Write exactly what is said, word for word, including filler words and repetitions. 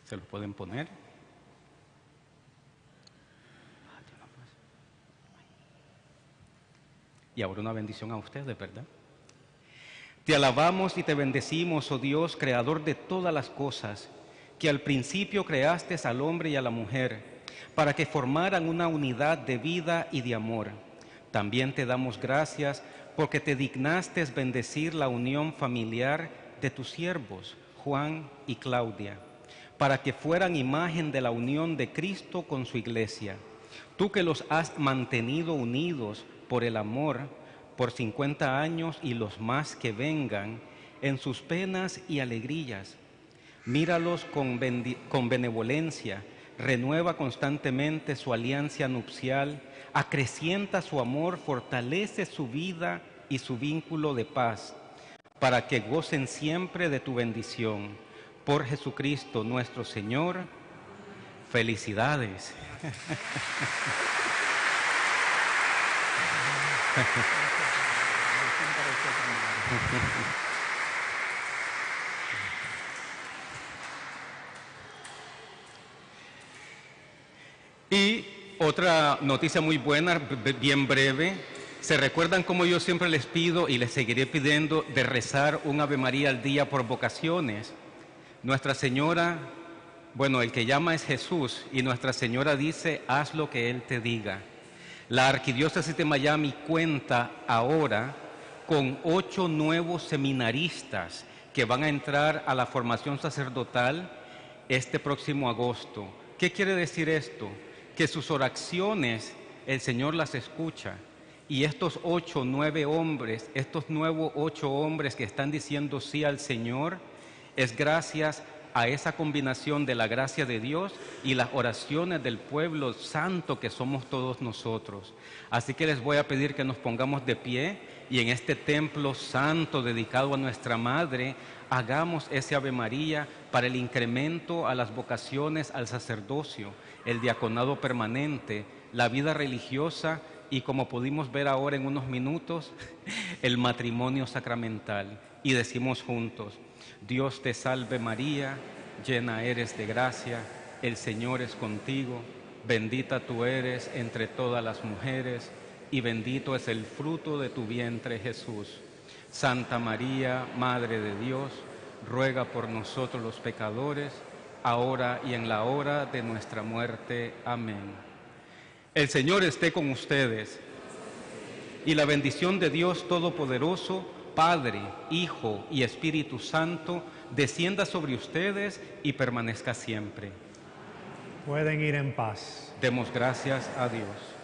Se los pueden poner. Y ahora una bendición a ustedes, ¿verdad? Te alabamos y te bendecimos, oh Dios, creador de todas las cosas, que al principio creaste al hombre y a la mujer, para que formaran una unidad de vida y de amor. También te damos gracias porque te dignaste bendecir la unión familiar de tus siervos, Juan y Claudia, para que fueran imagen de la unión de Cristo con su iglesia. Tú que los has mantenido unidos por el amor por cincuenta años y los más que vengan, en sus penas y alegrías. Míralos con, con benevolencia, renueva constantemente su alianza nupcial, acrecienta su amor, fortalece su vida y su vínculo de paz, para que gocen siempre de tu bendición. Por Jesucristo nuestro Señor, felicidades. Y otra noticia muy buena, bien breve. ¿Se recuerdan cómo yo siempre les pido y les seguiré pidiendo de rezar un Ave María al día por vocaciones? Nuestra Señora, bueno, el que llama es Jesús y Nuestra Señora dice, haz lo que Él te diga. La Arquidiócesis de Miami cuenta ahora con ocho nuevos seminaristas que van a entrar a la formación sacerdotal este próximo agosto. ¿Qué quiere decir esto? Que sus oraciones el Señor las escucha. Y estos ocho, nueve hombres, estos nuevos ocho hombres que están diciendo sí al Señor, es gracias a esa combinación de la gracia de Dios y las oraciones del pueblo santo que somos todos nosotros. Así que les voy a pedir que nos pongamos de pie y en este templo santo dedicado a nuestra Madre, hagamos ese Ave María para el incremento a las vocaciones al sacerdocio, el diaconado permanente, la vida religiosa y, como pudimos ver ahora en unos minutos, el matrimonio sacramental. Y decimos juntos, Dios te salve María, llena eres de gracia, el Señor es contigo, bendita tú eres entre todas las mujeres y bendito es el fruto de tu vientre Jesús. Santa María, Madre de Dios, ruega por nosotros los pecadores, ahora y en la hora de nuestra muerte. Amén. El Señor esté con ustedes y la bendición de Dios Todopoderoso, Padre, Hijo y Espíritu Santo, descienda sobre ustedes y permanezca siempre. Pueden ir en paz. Demos gracias a Dios.